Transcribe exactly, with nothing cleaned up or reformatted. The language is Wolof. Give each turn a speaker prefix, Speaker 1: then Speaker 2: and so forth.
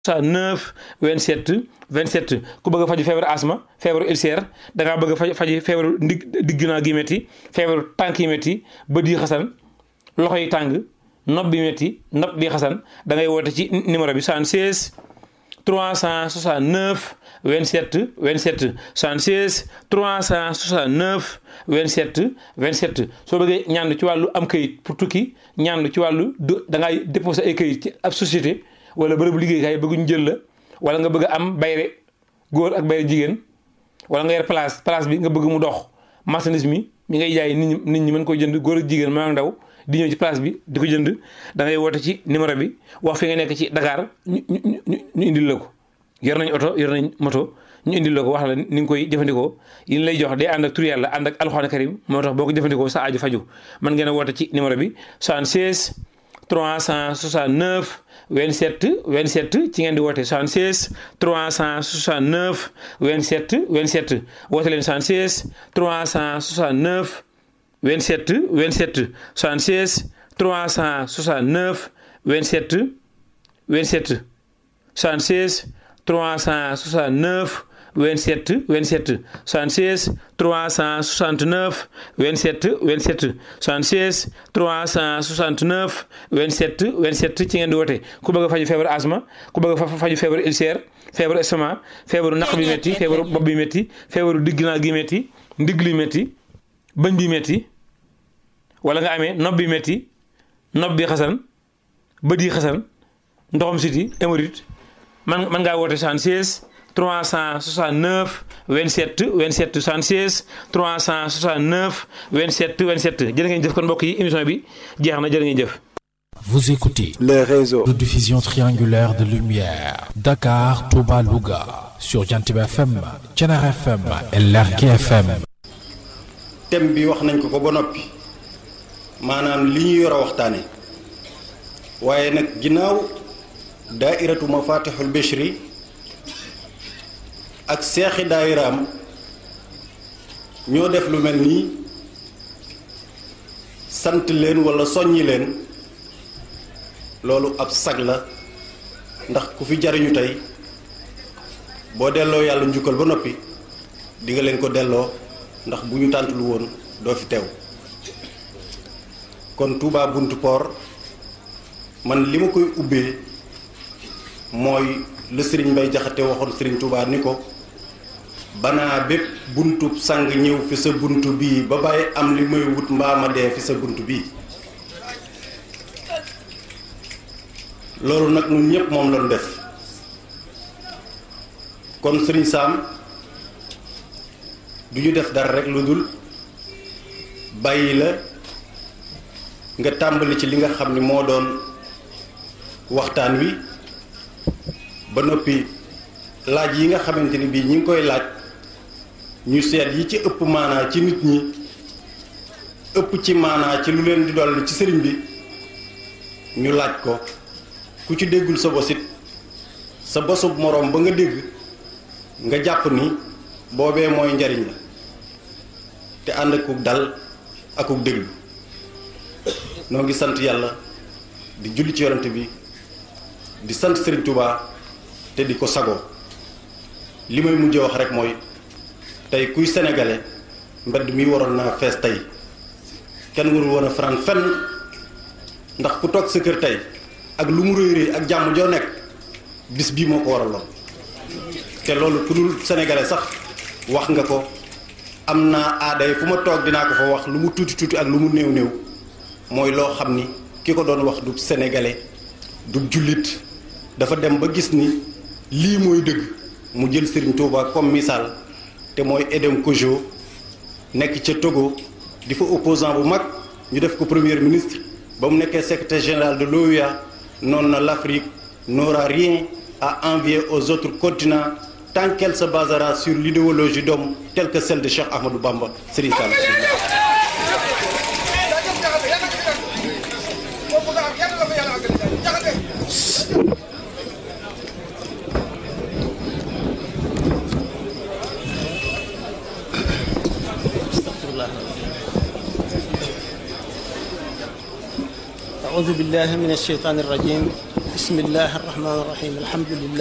Speaker 1: neuf vingt-sept vingt-sept ku bëgg a faju feebaru asma feebaru ulcère da ngaa bëgg a faj faji feebaru ndig digg ginnaaw gi métti feebaru tànk yi métti bët yi xasan loxo yi tàng nopp bi métti nopp bi xasan da ngay woote ci numéro bi soixante-seize trois cent soixante-neuf vingt-sept vingt-sept soixante-seize trois cent soixante-neuf vingt-sept vingt-sept soo bëggee ñaan ci wàllu am kayit pour tukki ñaan ci wàllu da ngay déposer ay kayit ci ab société wala bërëbu liggéeykaay bëgguñ jël la wala nga bëgg a am bayre góor ak bayre jigéen wala nga yor place place bi nga bëgg mu dox marchandise mi mi ngay jaay nit ñi nit ñi mën koy jënd góor ak jigéen maa ndaw di ñëw ci place bi di ko jënd da ngay woote ci numéro bi wax fi nga nekk ci Dakar ñu ñu ñu indil la ko yor nañ oto yor nañ moto ñu indil la ko wax la ni nga koy jëfandikoo yi lay jox day ànd ak tur yàlla ànd ak alxuraan karim moo tax boo ko jëfandikoo sa aju faju mën ngeen a woote ci numéro bi soixante-seize trois cent soixante-neuf vingt-sept vingt-sept ci ngeen di woote soixante-seize trois cent soixante-neuf vingt-sept vingt-sept woote leen soixante-seize trois cent soixante-neuf vingt-sept vingt-sept soixante-seize trois cent soixante-neuf vingt-sept vingt-sept soixante-seize trois cent soixante-neuf vingt-sept vingt-sept soixante-seize trois cent soixante-neuf vingt-sept vingt-sept soixante-seize trois cent soixante-neuf vingt-sept vingt-sept ci ngeen di woote ku bëgg a faju feebaru asma ku bëgg a faju feebaru ulcère feebaru estomac feebaru naq bi métti feebaru bopp bi métti feebaru digg ginnaaw gi métti ndigg li métti bëñ bi métti wala nga amee nopp bi métti nopp bi xasan bët yi xasan ndoxam siti hémorroïde man man ngaa woote soixante-seize trois cent soixante-neuf vingt-sept vingt-sept soixante-seize trois cent soixante-neuf vingt-sept vingt-sept jërë ngeen jëf kon mbokk yi émission bi jeex na jërë ngeen jëf.
Speaker 2: Vous écoutez
Speaker 3: le réseau
Speaker 2: de diffusion triangulaire de lumière Dakar, Touba, Louga sur Jantiba F M, Thiénaba F M et Lergui F M.
Speaker 3: thème bi wax nañ ko ko ba noppi maanaam li ñu yor a waxtaane waaye nag ginnaaw daairatu Mafatihul Bichri ak seexi daayiraam ñoo def lu mel nii sant leen walla soññi leen loolu ab sag la ndax ku fi jariñu tey boo delloo yàlla njukkal ba noppi di nga leen ko delloo ndax bu ñu tàntul woon doo fi teew kon Touba Buntu Port man li ma koy ubbee mooy le Serigne Mbaye Jaxate waxoon Serigne Touba ni ko banaa bépp buntub sang ñëw fi sa buntu bii ba bàyyi am li may wut mbaa ma dee fi sa buntu bii loolu nag ñun ñépp moom lañu def kon Serigne Sam du ñu def dara rek lu dul bàyyi la nga tàmbali ci li nga xam ni moo doon waxtaan wi ba noppi laaj yi nga xamante ni bii ñi ngi koy laaj ñu seet yi ci ëpp maanaa ci nit ñi ëpp ci maanaa ci lu leen di dolli ci sëriñ bi ñu laaj ko ku ci déggul sa bosit sa bosub moroom ba nga dégg nga jàpp ni boobee mooy njariñ la te ànd akuk dal akuk déglu noo ngi sant yàlla di julli ci yorante bi di sant Serigne Touba te di ko sagoo li may mujjee wax rek mooy tey kuy sénégalais mbedd mi waroon naa fees tey kenn warul woon a fanaan fenn ndax ku toog sa kër tey ak lu mu réy réy ak jàmm joo nekk bis bii moo ko waraloon te loolu ku dul sénégalais sax wax nga ko am naa aaday fu ma toog dinaa ko fa wax lu mu tuuti tuuti ak lu mu néew néew mooy loo xam ni ki ko doon wax du sénégalais du jullit dafa dem ba gis ni lii mooy dëgg mu jël Serigne Touba comme misaal te mooy Edem Kojo nekk ca Togo di fa opposant bu mag ñu def ko premier ministre ba mu nekkee secrétaire général de l'O U A noonu na l'Afrique n'aura rien à envier aux autres continents tant qu'elle se basera sur l'idéologie d'homme telle que celle de Cheikh Ahmadou Bamba Serigne Sam.
Speaker 4: أعوذ بالله من الشيطان الرجيم bismillahi arrahmani irrahim alhamdulillah